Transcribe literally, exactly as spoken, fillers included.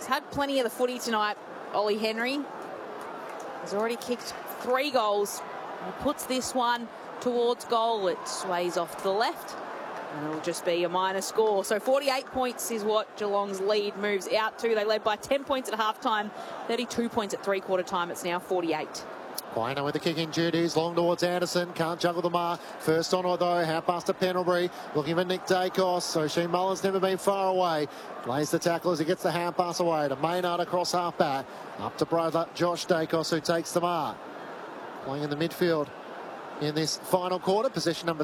He's had plenty of the footy tonight, Ollie Henry. He's already kicked three goals. He puts this one towards goal. It sways off to the left, and it'll just be a minor score. So forty-eight points is what Geelong's lead moves out to. They led by ten points at halftime, thirty-two points at three-quarter time. It's now forty-eight. Quainer with the kicking duties, long towards Anderson, can't juggle the mark. First on though, half past to Pendlebury, looking for Nick Dacos. So Shane Mullen's never been far away. Plays the tackle as he gets the hand pass away to Maynard across half back. Up to brother Josh Dacos, who takes the mark. Playing in the midfield in this final quarter, position number